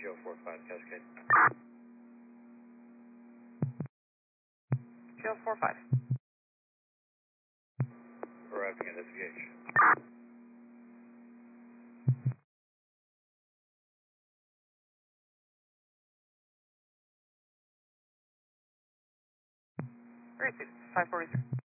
GL45 Cascade. GL45. Arriving at SVH. Great, 543.